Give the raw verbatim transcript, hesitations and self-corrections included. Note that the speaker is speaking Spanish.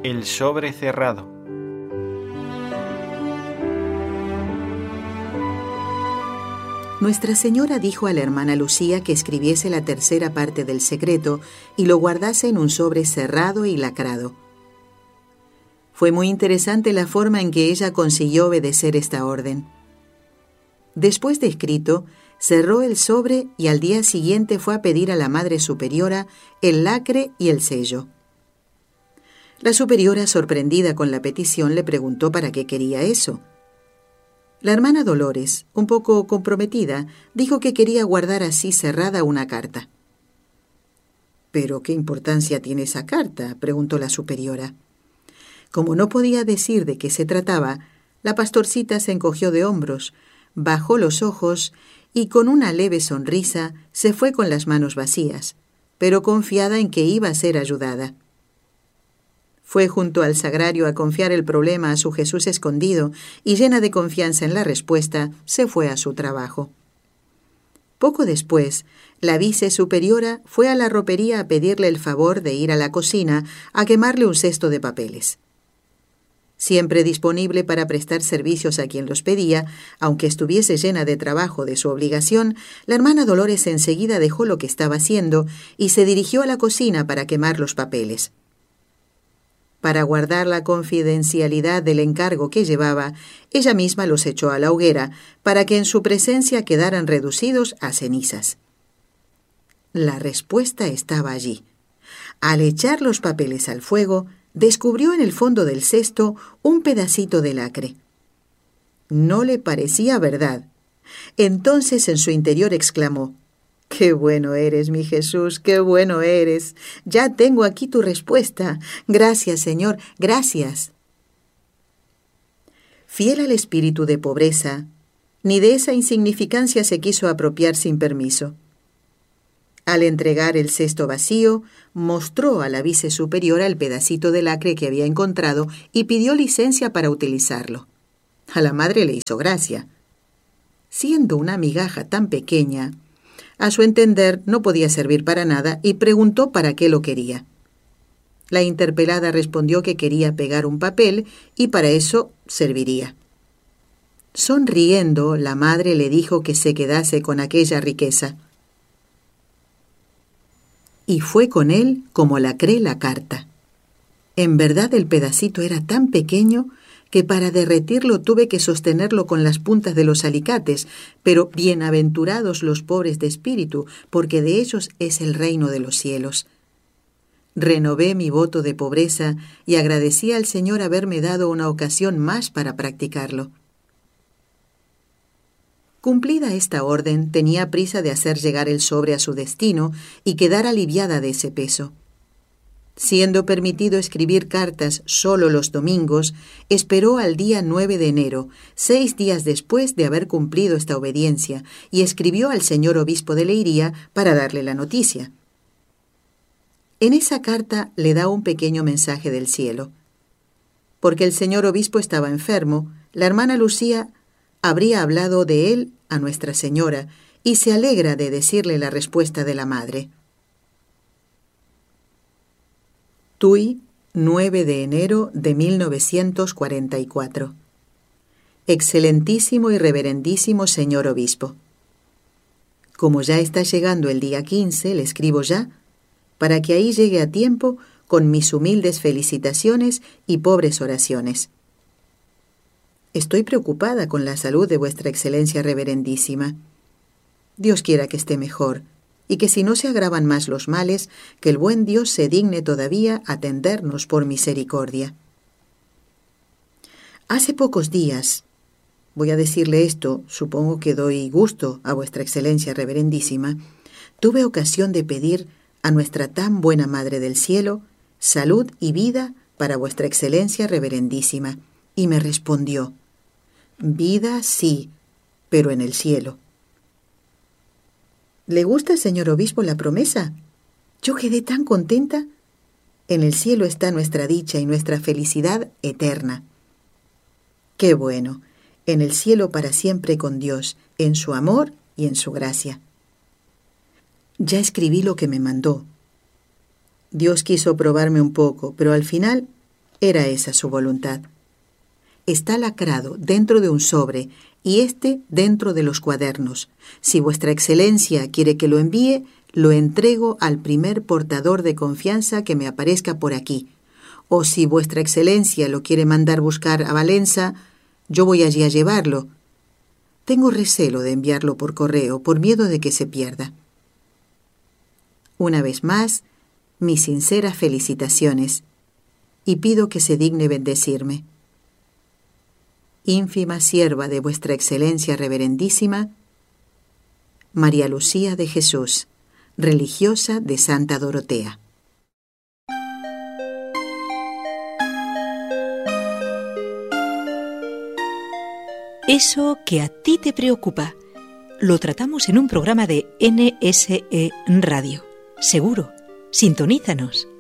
El sobre cerrado. Nuestra Señora dijo a la hermana Lucía que escribiese la tercera parte del secreto y lo guardase en un sobre cerrado y lacrado. Fue muy interesante la forma en que ella consiguió obedecer esta orden. Después de escrito, cerró el sobre y al día siguiente fue a pedir a la Madre Superiora el lacre y el sello. La superiora, sorprendida con la petición, le preguntó para qué quería eso. La hermana Dolores, un poco comprometida, dijo que quería guardar así cerrada una carta. ¿Pero qué importancia tiene esa carta?, preguntó la superiora. Como no podía decir de qué se trataba, la pastorcita se encogió de hombros, bajó los ojos y con una leve sonrisa se fue con las manos vacías, pero confiada en que iba a ser ayudada. Fue junto al sagrario a confiar el problema a su Jesús escondido y llena de confianza en la respuesta, se fue a su trabajo. Poco después, la vicesuperiora fue a la ropería a pedirle el favor de ir a la cocina a quemarle un cesto de papeles. Siempre disponible para prestar servicios a quien los pedía, aunque estuviese llena de trabajo de su obligación, la hermana Dolores enseguida dejó lo que estaba haciendo y se dirigió a la cocina para quemar los papeles. Para guardar la confidencialidad del encargo que llevaba, ella misma los echó a la hoguera para que en su presencia quedaran reducidos a cenizas. La respuesta estaba allí. Al echar los papeles al fuego, descubrió en el fondo del cesto un pedacito de lacre. No le parecía verdad. Entonces en su interior exclamó: «¡Qué bueno eres, mi Jesús! ¡Qué bueno eres! Ya tengo aquí tu respuesta. Gracias, Señor, gracias». Fiel al espíritu de pobreza, ni de esa insignificancia se quiso apropiar sin permiso. Al entregar el cesto vacío, mostró a la vicesuperiora el pedacito de lacre que había encontrado y pidió licencia para utilizarlo. A la madre le hizo gracia. Siendo una migaja tan pequeña, a su entender no podía servir para nada y preguntó para qué lo quería. La interpelada respondió que quería pegar un papel y para eso serviría. Sonriendo, la madre le dijo que se quedase con aquella riqueza. Y fue con él como lacré la carta. En verdad el pedacito era tan pequeño que para derretirlo tuve que sostenerlo con las puntas de los alicates, pero bienaventurados los pobres de espíritu, porque de ellos es el reino de los cielos. Renové mi voto de pobreza y agradecí al Señor haberme dado una ocasión más para practicarlo. Cumplida esta orden, tenía prisa de hacer llegar el sobre a su destino y quedar aliviada de ese peso. Siendo permitido escribir cartas solo los domingos, esperó al día nueve de enero, seis días después de haber cumplido esta obediencia, y escribió al señor obispo de Leiría para darle la noticia. En esa carta le da un pequeño mensaje del cielo. Porque el señor obispo estaba enfermo, la hermana Lucía habría hablado de él a Nuestra Señora y se alegra de decirle la respuesta de la madre. Tui, nueve de enero de mil novecientos cuarenta y cuatro. Excelentísimo y reverendísimo señor obispo. Como ya está llegando el día quince, le escribo ya, para que ahí llegue a tiempo con mis humildes felicitaciones y pobres oraciones. Estoy preocupada con la salud de vuestra excelencia reverendísima. Dios quiera que esté mejor, y que si no se agravan más los males, que el buen Dios se digne todavía atendernos por misericordia. Hace pocos días, voy a decirle esto, supongo que doy gusto a vuestra excelencia reverendísima, tuve ocasión de pedir a nuestra tan buena Madre del Cielo salud y vida para vuestra excelencia reverendísima, y me respondió: vida sí, pero en el cielo. ¿Le gusta, señor obispo, la promesa? Yo quedé tan contenta. En el cielo está nuestra dicha y nuestra felicidad eterna. Qué bueno, en el cielo para siempre con Dios, en su amor y en su gracia. Ya escribí lo que me mandó. Dios quiso probarme un poco, pero al final Era esa su voluntad. Está lacrado dentro de un sobre y este dentro de los cuadernos. Si vuestra excelencia quiere que lo envíe, lo entrego al primer portador de confianza que me aparezca por aquí. O si vuestra excelencia lo quiere mandar buscar a Valenza, yo voy allí a llevarlo. Tengo recelo de enviarlo por correo, por miedo de que se pierda. Una vez más, mis sinceras felicitaciones, y pido que se digne bendecirme. Ínfima sierva de vuestra excelencia reverendísima, María Lucía de Jesús, religiosa de Santa Dorotea. Eso que a ti te preocupa, lo tratamos en un programa de N S E Radio. Seguro, sintonízanos.